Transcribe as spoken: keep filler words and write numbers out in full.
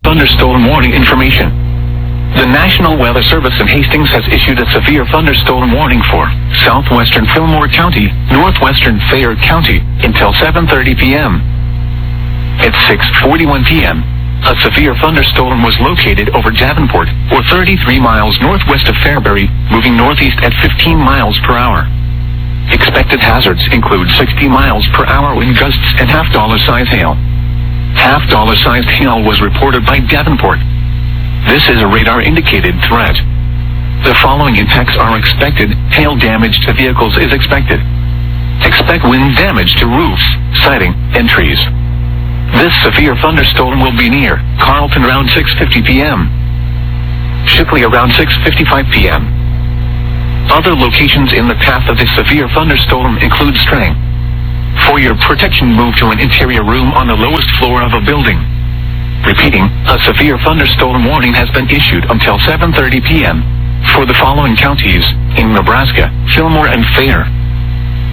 thunderstorm warning information. The National Weather Service in Hastings has issued a severe thunderstorm warning for southwestern Fillmore County, northwestern Fayette County, until seven thirty p m At six forty-one p m, a severe thunderstorm was located over Davenport, or thirty-three miles northwest of Fairbury, moving northeast at fifteen miles per hour. Expected hazards include sixty miles per hour wind gusts and half-dollar-sized hail. Half-dollar-sized hail was reported by Davenport. This is a radar-indicated threat. The following impacts are expected. Hail damage to vehicles is expected. Expect wind damage to roofs, siding, and trees. This severe thunderstorm will be near Carlton around six fifty p m Shipley around six fifty-five p m Other locations in the path of this severe thunderstorm include Strang. For your protection, move to an interior room on the lowest floor of a building. Repeating, a severe thunderstorm warning has been issued until seven thirty p m for the following counties in Nebraska: Fillmore and Fayette.